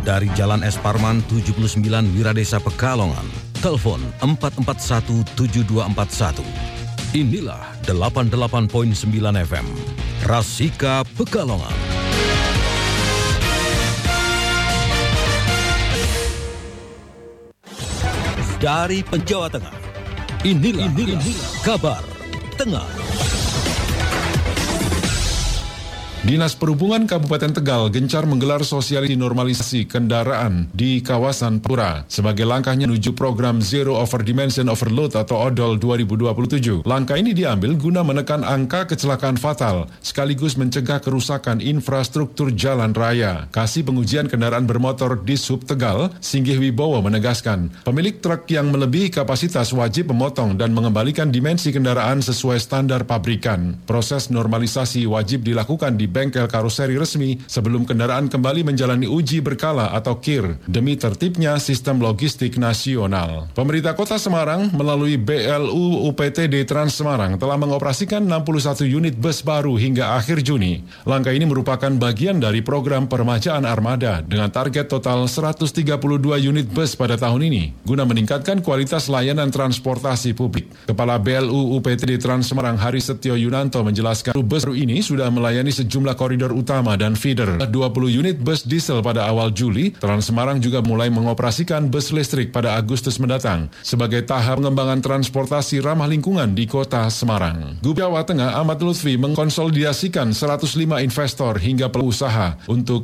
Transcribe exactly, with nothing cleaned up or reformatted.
dari Jalan Es Parman tujuh puluh sembilan Wiradesa Pekalongan. Telepon empat empat satu tujuh dua empat satu. Inilah delapan puluh delapan koma sembilan F M, Rasika Pekalongan. Dari Jawa Tengah, inilah, inilah, inilah kabar Tengah. Dinas Perhubungan Kabupaten Tegal gencar menggelar sosialisasi normalisasi kendaraan di kawasan Pura sebagai langkahnya menuju program Zero Over Dimension Overload atau O D O L dua ribu dua puluh tujuh. Langkah ini diambil guna menekan angka kecelakaan fatal sekaligus mencegah kerusakan infrastruktur jalan raya. Kasih Pengujian Kendaraan Bermotor di Sub Tegal, Singgih Wibowo menegaskan, pemilik truk yang melebihi kapasitas wajib memotong dan mengembalikan dimensi kendaraan sesuai standar pabrikan. Proses normalisasi wajib dilakukan di bengkel karoseri resmi sebelum kendaraan kembali menjalani uji berkala atau K I R demi tertibnya sistem logistik nasional. Pemerintah Kota Semarang melalui B L U U P T D Trans Semarang telah mengoperasikan enam puluh satu unit bus baru hingga akhir Juni. Langkah ini merupakan bagian dari program peremajaan armada dengan target total seratus tiga puluh dua unit bus pada tahun ini guna meningkatkan kualitas layanan transportasi publik. Kepala B L U U P T D Trans Semarang Hari Setio Yunanto menjelaskan bus baru ini sudah melayani sejumlah jumlah koridor utama dan feeder. dua puluh unit bus diesel pada awal Juli, Trans Semarang juga mulai mengoperasikan bus listrik pada Agustus mendatang sebagai tahap pengembangan transportasi ramah lingkungan di Kota Semarang. Gubernur Jawa Tengah Ahmad Lutfi mengkonsolidasikan seratus lima investor hingga pelaku usaha untuk